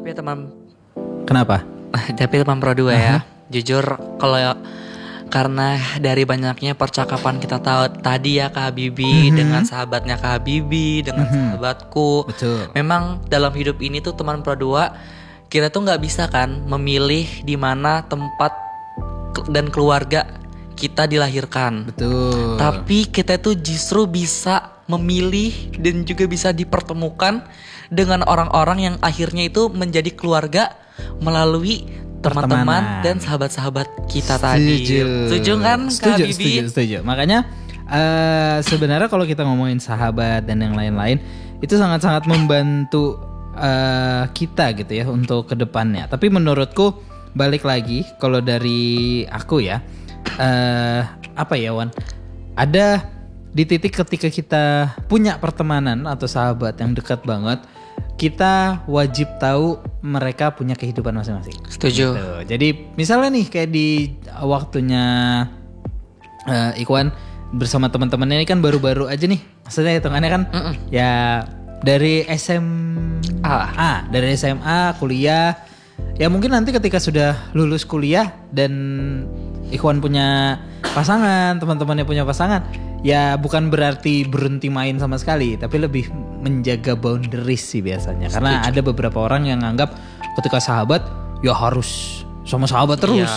Tapi teman Kenapa? tapi teman Pro 2 ya. Jujur kalau karena dari banyaknya percakapan kita tahu tadi ya Kak Habibie dengan sahabatnya Kak Habibie dengan sahabatku. Betul. Memang dalam hidup ini tuh teman Pro 2 kita tuh nggak bisa kan memilih di mana tempat dan keluarga kita dilahirkan. Betul. Tapi kita tuh justru bisa memilih dan juga bisa dipertemukan dengan orang-orang yang akhirnya itu menjadi keluarga melalui teman-teman dan sahabat-sahabat kita tadi. Setuju kan Kak Bibi? Setuju. Makanya sebenarnya kalau kita ngomongin sahabat dan yang lain-lain itu sangat-sangat membantu kita gitu ya untuk kedepannya. Tapi menurutku balik lagi kalau dari aku ya, apa ya Wan? Ada di titik ketika kita punya pertemanan atau sahabat yang dekat banget, kita wajib tahu mereka punya kehidupan masing-masing. Setuju. Gitu. Jadi misalnya nih kayak di waktunya Ikhwan bersama teman-temannya ini kan baru-baru aja nih. Maksudnya hitungannya kan ya dari dari SMA, kuliah. Ya mungkin nanti ketika sudah lulus kuliah dan Ikhwan punya pasangan, teman-temannya punya pasangan, ya bukan berarti berhenti main sama sekali, tapi lebih menjaga boundaries sih biasanya. Karena ada beberapa orang yang anggap ketika sahabat ya harus sama sahabat terus.